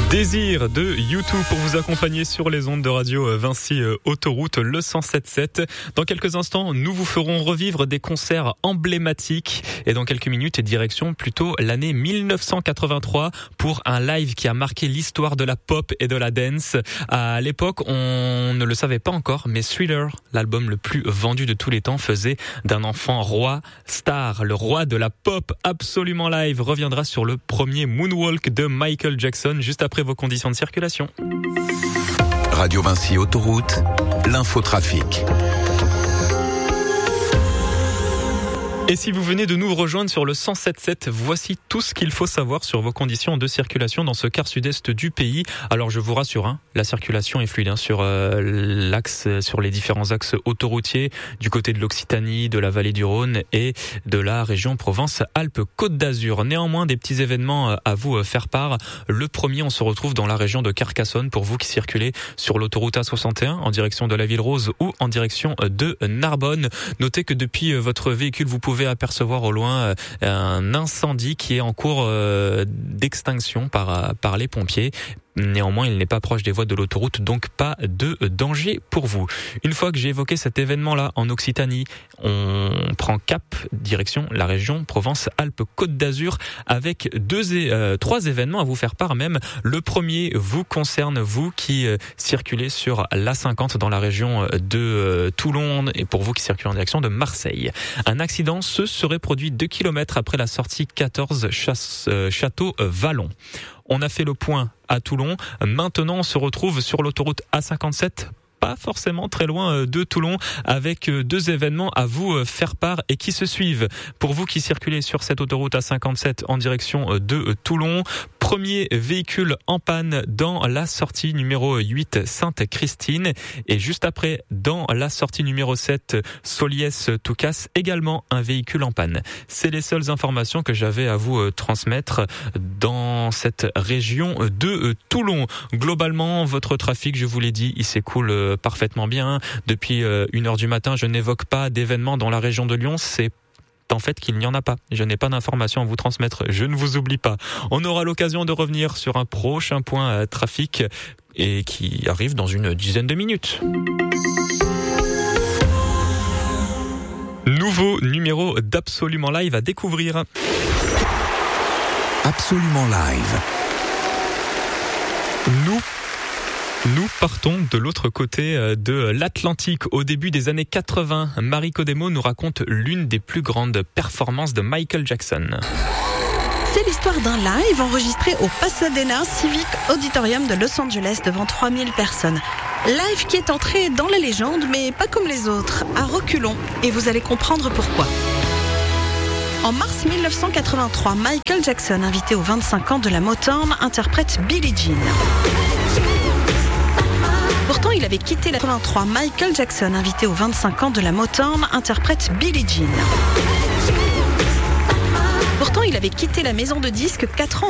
Désir de U2 pour vous accompagner sur les ondes de radio Vinci Autoroute, le 107.7. Dans quelques instants, nous vous ferons revivre des concerts emblématiques et dans quelques minutes, direction plutôt l'année 1983 pour un live qui a marqué l'histoire de la pop et de la dance. À l'époque, on ne le savait pas encore, mais Thriller, l'album le plus vendu de tous les temps, faisait d'un enfant roi, star, le roi de la pop absolument live, reviendra sur le premier Moonwalk de Michael Jackson juste après vos conditions de circulation. Radio Vinci Autoroute, l'infotrafic. Et si vous venez de nous rejoindre sur le 107.7, voici tout ce qu'il faut savoir sur vos conditions de circulation dans ce quart sud-est du pays. Alors je vous rassure, la circulation est fluide sur l'axe, sur les différents axes autoroutiers du côté de l'Occitanie, de la vallée du Rhône et de la région Provence-Alpes-Côte d'Azur. Néanmoins, des petits événements à vous faire part. Le premier, on se retrouve dans la région de Carcassonne pour vous qui circulez sur l'autoroute A61 en direction de la Ville Rose ou en direction de Narbonne. Notez que depuis votre véhicule, vous pouvez apercevoir au loin un incendie qui est en cours d'extinction par les pompiers. Néanmoins, il n'est pas proche des voies de l'autoroute, donc pas de danger pour vous. Une fois que j'ai évoqué cet événement-là en Occitanie, on prend cap direction la région Provence-Alpes-Côte d'Azur avec trois événements à vous faire part même. Le premier vous concerne, vous qui circulez sur l'A50 dans la région de Toulon et pour vous qui circulez en direction de Marseille. Un accident se serait produit 2 km après la sortie 14 Château-Vallon. On a fait le point à Toulon. Maintenant, on se retrouve sur l'autoroute A57, pas forcément très loin de Toulon, avec deux événements à vous faire part et qui se suivent. Pour vous qui circulez sur cette autoroute A57 en direction de Toulon, premier véhicule en panne dans la sortie numéro 8 Sainte-Christine et juste après dans la sortie numéro 7 Soliès-Toucasse, également un véhicule en panne. C'est les seules informations que j'avais à vous transmettre dans cette région de Toulon. Globalement, votre trafic, je vous l'ai dit, il s'écoule parfaitement bien. Depuis 1h du matin, je n'évoque pas d'événements dans la région de Lyon, c'est en fait qu'il n'y en a pas. Je n'ai pas d'informations à vous transmettre, je ne vous oublie pas. On aura l'occasion de revenir sur un prochain point trafic et qui arrive dans une dizaine de minutes. Nouveau numéro d'Absolument Live à découvrir. Absolument Live. Nous partons de l'autre côté de l'Atlantique. Au début des années 80, Marie Codemo nous raconte l'une des plus grandes performances de Michael Jackson. C'est l'histoire d'un live enregistré au Pasadena Civic Auditorium de Los Angeles devant 3000 personnes. Live qui est entré dans la légende, mais pas comme les autres, à reculons. Et vous allez comprendre pourquoi. En mars 1983, Michael Jackson, invité aux 25 ans de la Motown, interprète Billie Jean. Pourtant, il avait quitté la 83. Michael Jackson, invité aux 25 ans de la Motown, interprète Billie Jean. Pourtant, il avait quitté la maison de disques 4 ans